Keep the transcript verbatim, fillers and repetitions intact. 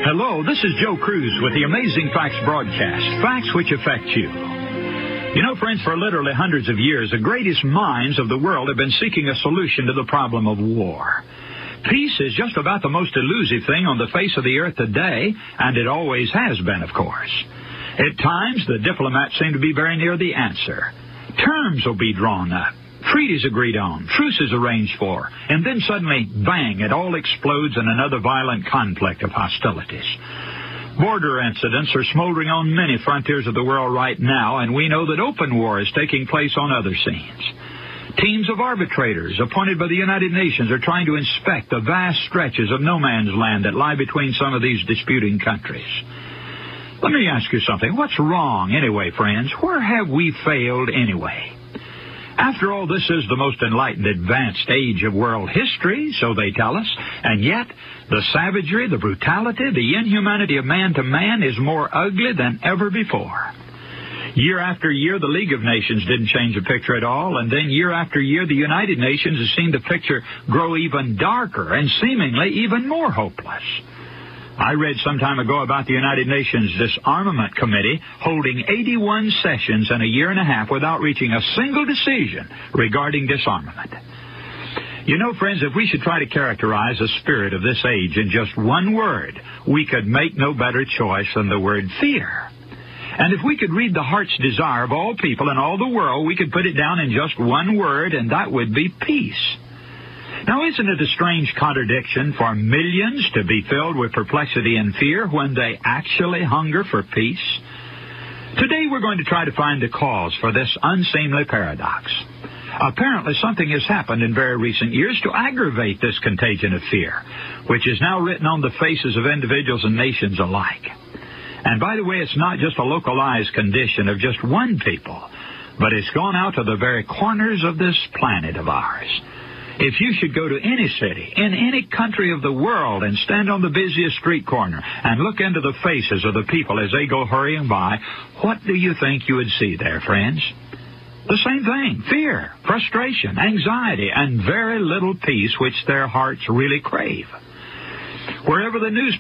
Hello, this is Joe Cruz with the Amazing Facts broadcast, facts which affect you. You know, friends, for literally hundreds of years, the greatest minds of the world have been seeking a solution to the problem of war. Peace is just about the most elusive thing on the face of the earth today, and it always has been, of course. At times, the diplomats seem to be very near the answer. Terms will be drawn up, treaties agreed on, truces arranged for, and then suddenly, bang, it all explodes in another violent conflict of hostilities. Border incidents are smoldering on many frontiers of the world right now, and we know that open war is taking place on other scenes. Teams of arbitrators appointed by the United Nations are trying to inspect the vast stretches of no man's land that lie between some of these disputing countries. Let me ask you something. What's wrong anyway, friends? Where have we failed anyway? After all, this is the most enlightened, advanced age of world history, so they tell us, and yet the savagery, the brutality, the inhumanity of man to man is more ugly than ever before. Year after year, the League of Nations didn't change the picture at all, and then year after year, the United Nations has seen the picture grow even darker and seemingly even more hopeless. I read some time ago about the United Nations Disarmament Committee holding eighty-one sessions in a year and a half without reaching a single decision regarding disarmament. You know, friends, if we should try to characterize the spirit of this age in just one word, we could make no better choice than the word fear. And if we could read the heart's desire of all people in all the world, we could put it down in just one word, and that would be peace. Now, isn't it a strange contradiction for millions to be filled with perplexity and fear when they actually hunger for peace? Today, we're going to try to find the cause for this unseemly paradox. Apparently, something has happened in very recent years to aggravate this contagion of fear, which is now written on the faces of individuals and nations alike. And by the way, it's not just a localized condition of just one people, but it's gone out to the very corners of this planet of ours. If you should go to any city, in any country of the world, and stand on the busiest street corner and look into the faces of the people as they go hurrying by, what do you think you would see there, friends? The same thing, fear, frustration, anxiety, and very little peace which their hearts really crave. Wherever the news